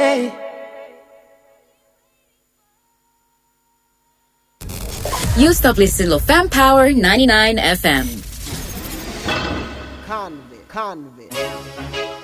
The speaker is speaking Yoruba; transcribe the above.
You stop listening to Fam Power 99 FM. Convict.